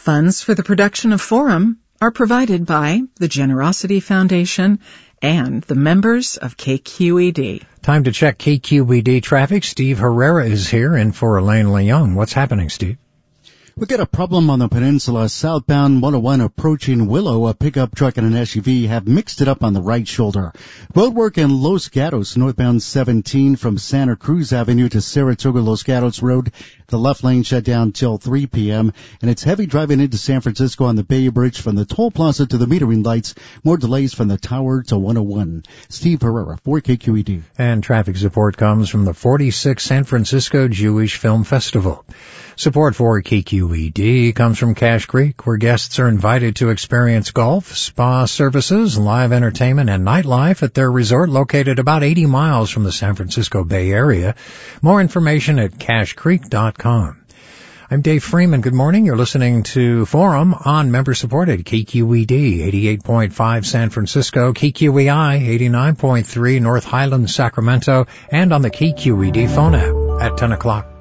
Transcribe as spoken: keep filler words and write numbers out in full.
Funds for the production of Forum are provided by the Generosity Foundation and the members of K Q E D. Time to check K Q E D traffic. Steve Herrera is here in for Elaine Leung. What's happening, Steve? We got a problem on the peninsula. Southbound one oh one approaching Willow. A pickup truck and an S U V have mixed it up on the right shoulder. Roadwork in Los Gatos, northbound seventeen from Santa Cruz Avenue to Saratoga Los Gatos Road. The left lane shut down till three p.m. And it's heavy driving into San Francisco on the Bay Bridge from the toll plaza to the metering lights. More delays from the tower to one oh one. Steve Herrera for K Q E D. And traffic support comes from the forty-sixth San Francisco Jewish Film Festival. Support for K Q E D comes from Cache Creek, where guests are invited to experience golf, spa services, live entertainment, and nightlife at their resort located about eighty miles from the San Francisco Bay Area. More information at cache creek dot com. I'm Dave Freeman. Good morning. You're listening to Forum on member-supported K Q E D eighty-eight point five San Francisco, K Q E I eighty-nine point three North Highlands, Sacramento, and on the K Q E D phone app at ten o'clock.